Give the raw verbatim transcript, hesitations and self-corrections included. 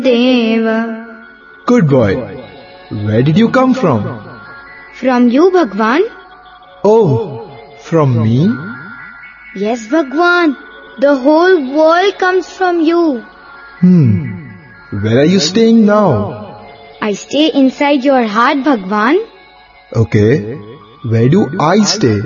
Deva. Good boy. Where did you come from? From you, Bhagwan. Oh, from me? Yes, Bhagwan. The whole world comes from you. Hmm. Where are you staying now? I stay inside your heart, Bhagwan. Okay. Where do I stay?